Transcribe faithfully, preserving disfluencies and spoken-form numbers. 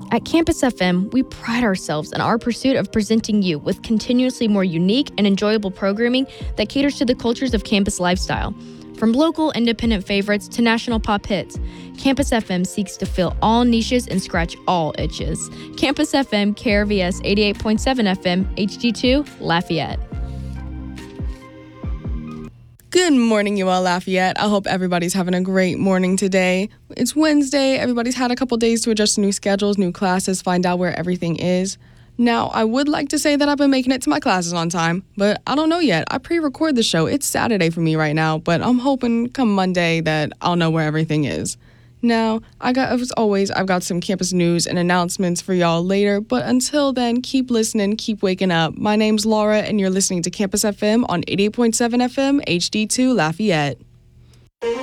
At Campus F M, we pride ourselves in our pursuit of presenting you with continuously more unique and enjoyable programming that caters to the cultures of campus lifestyle. From local independent favorites to national pop hits, Campus F M seeks to fill all niches and scratch all itches. Campus F M, K R V S eighty-eight point seven F M, H D two, Lafayette. Good morning, you all, Lafayette. I hope everybody's having a great morning today. It's Wednesday. Everybody's had a couple days to adjust to new schedules, new classes, find out where everything is. Now, I would like to say that I've been making it to my classes on time, but I don't know yet. I pre-record the show. It's Saturday for me right now, but I'm hoping come Monday that I'll know where everything is. Now, I got, as always, I've got some campus news and announcements for y'all later, but until then, keep listening, keep waking up. My name's Laura, and you're listening to Campus F M on eighty-eight point seven F M, H D two, Lafayette.